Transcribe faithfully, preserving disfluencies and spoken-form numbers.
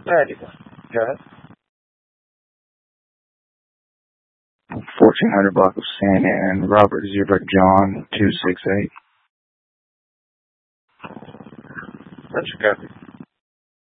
Patty. Got it. fourteen hundred block of San and Robert Zebra John two six eight. That's a copy.